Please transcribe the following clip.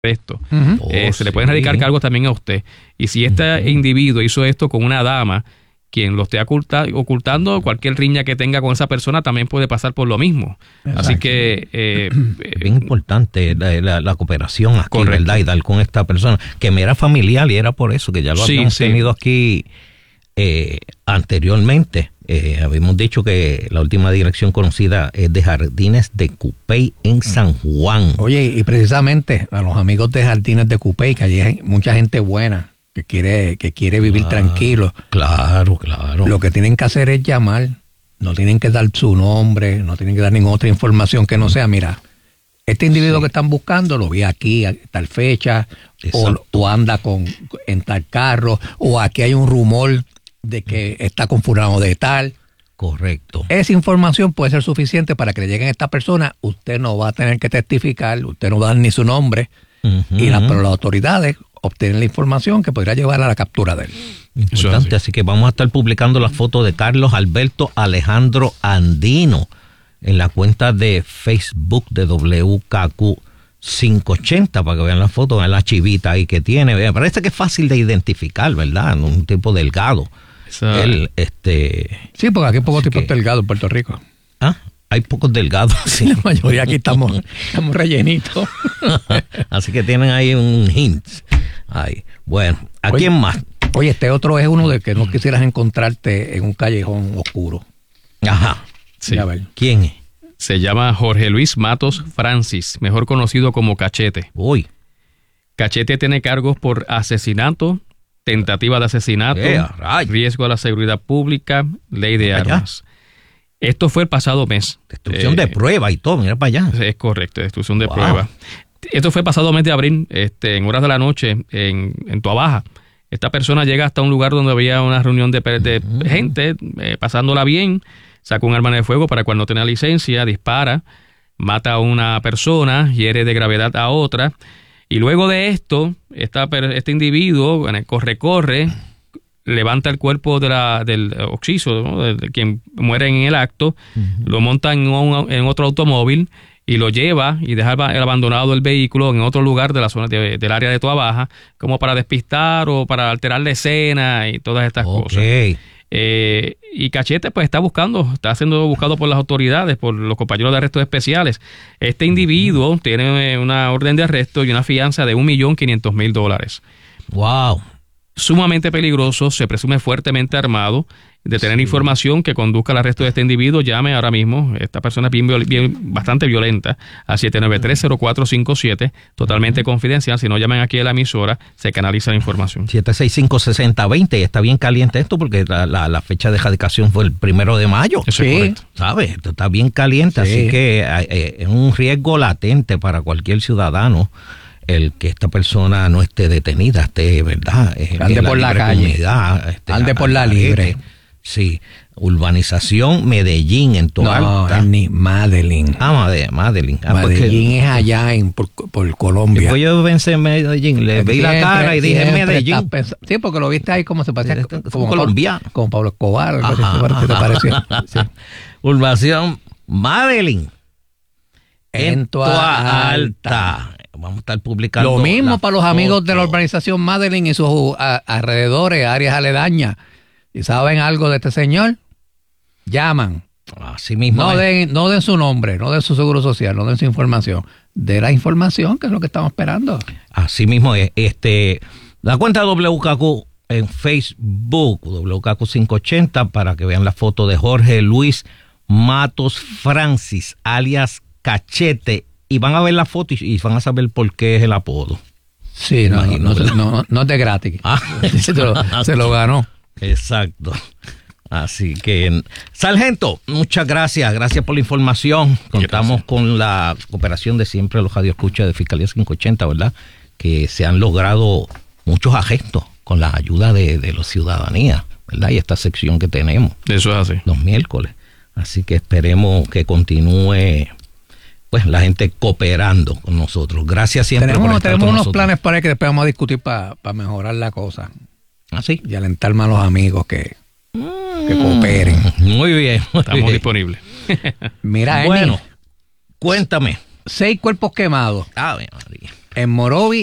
esto. Se le pueden radicar cargos también a usted. Y si este individuo hizo esto con una dama, quien lo esté ocultando, cualquier riña que tenga con esa persona también puede pasar por lo mismo. Exacto. Así que es bien importante la cooperación aquí, correcto, ¿verdad? Y dar con esta persona, que me era familiar y era por eso que ya lo habíamos tenido aquí anteriormente. Habíamos dicho que la última dirección conocida es de Jardines de Cupey en San Juan. Oye, y precisamente a los amigos de Jardines de Cupey, que allí hay mucha gente buena que quiere vivir tranquilo. Claro. Lo que tienen que hacer es llamar, no tienen que dar su nombre, no tienen que dar ninguna otra información que no sea, mira, este individuo que están buscando lo vi aquí a tal fecha, o anda en tal carro, o aquí hay un rumor de que está con fulano de tal. Correcto. Esa información puede ser suficiente para que le lleguen a esta persona. Usted no va a tener que testificar, usted no va a dar ni su nombre, pero las autoridades obtienen la información que podría llevar a la captura de él. Importante, así que vamos a estar publicando la foto de Carlos Alberto Alejandro Andino en la cuenta de Facebook de WKQ 580 para que vean la foto, vean la chivita ahí que tiene. Me parece que es fácil de identificar, ¿verdad? Un tipo delgado. Él, sí, porque aquí hay pocos tipos delgados en Puerto Rico. Hay pocos delgados. Sí, la mayoría aquí estamos rellenitos. Así que tienen ahí un hint. Bueno, ¿a quién más? Oye, este otro es uno de que no quisieras encontrarte en un callejón oscuro. Ajá. Sí. ¿Quién es? Se llama Jorge Luis Matos Francis, mejor conocido como Cachete. Uy. Cachete tiene cargos por asesinato, tentativa de asesinato, riesgo a la seguridad pública, ley de armas. Esto fue el pasado mes. Destrucción de prueba y todo, mira para allá. Es correcto, destrucción de prueba. Esto fue el pasado mes de abril, en horas de la noche, en Tuabaja. Esta persona llega hasta un lugar donde había una reunión de gente, pasándola bien, saca un arma de fuego para cual no tenía licencia, dispara, mata a una persona, hiere de gravedad a otra, y luego de esto, este individuo corre, levanta el cuerpo del occiso, ¿no? de quien muere en el acto, lo monta en otro automóvil y lo lleva y deja abandonado el vehículo en otro lugar de la zona del área de Tuabaja, como para despistar o para alterar la escena y todas estas cosas. Y Cachete pues está siendo buscado por las autoridades, por los compañeros de arrestos especiales. Este individuo tiene una orden de arresto y una fianza de $1,500,000. Wow. Sumamente peligroso, se presume fuertemente armado. De tener información que conduzca al arresto de este individuo, llame ahora mismo. Esta persona es bastante violenta, a 793-0457, totalmente confidencial. Si no, llamen aquí a la emisora, se canaliza la información. 765-6020, y está bien caliente esto porque la fecha de erradicación fue el 1 de mayo. Eso es correcto. ¿Sabes? Esto está bien caliente, así que es un riesgo latente para cualquier ciudadano el que esta persona no esté detenida, ¿verdad? Ande por la calle, ande por la libre. Sí, urbanización Medellín en Toalta. No, ni Madeline. Madeline. Medellín es allá por Colombia. Después yo pensé en Medellín, le vi la cara y dije Medellín. Sí, porque lo viste ahí como se parecía como colombiano. Como Pablo Escobar, ¿qué te pareció? Sí. Urbanización Madeline en Toalta. Vamos a estar publicando. Lo mismo para los amigos de la urbanización Madeline y sus alrededores, áreas aledañas. Si saben algo de este señor, llaman. Así mismo. No den su nombre, no den su seguro social, no den su información. De la información, que es lo que estamos esperando. Así mismo es. La cuenta de WKQ en Facebook, WKQ 580, para que vean la foto de Jorge Luis Matos Francis, alias Cachete. Y van a ver la foto y van a saber por qué es el apodo. Sí, no es de gratis. Se lo ganó. Exacto. Así que, sargento, muchas gracias. Gracias por la información. Contamos con la cooperación de siempre los radioescuchas de Fiscalía 580, ¿verdad? Que se han logrado muchos arrestos con la ayuda de la ciudadanía, ¿verdad? Y esta sección que tenemos. Eso es así. Los miércoles. Así que esperemos que continúe pues la gente cooperando con nosotros. Gracias siempre por estar tenemos con unos nosotros. Planes para que después vamos a discutir para mejorar la cosa. ¿Ah, sí? Y alentar más a los amigos que cooperen. Muy bien. Estamos disponibles. Mira, bueno, cuéntame. 6 cuerpos quemados. María. En Morovi